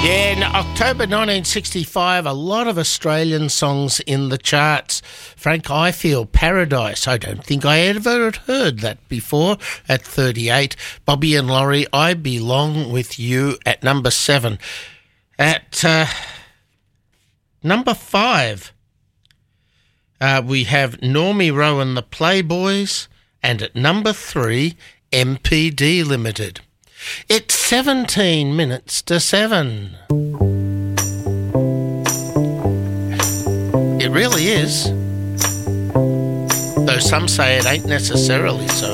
Yeah, in October 1965, a lot of Australian songs in the charts. Frank Ifield, Paradise. I don't think I ever had heard that before at 38. Bobby and Laurie, I Belong With You at number 7. At number 5, we have Normie Rowe and the Playboys. And at number 3, MPD Limited. It's 17 minutes to 7. It really is. Though some say it ain't necessarily so.